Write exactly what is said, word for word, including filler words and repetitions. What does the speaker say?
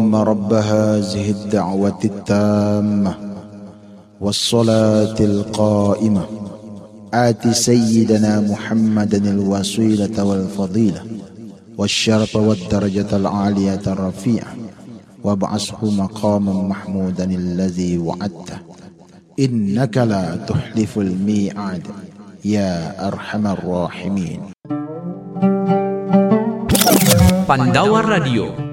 اللهم رب هذه الدعوة التامة والصلاة القائمة آت سيدنا محمدا الوسيلة والفضيلة والشرف والدرجة العالية الرفيعة وابعثه مقاما محمودا الذي وعدته إنك لا تخلف الميعاد يا أرحم الراحمين. Pandawa Radio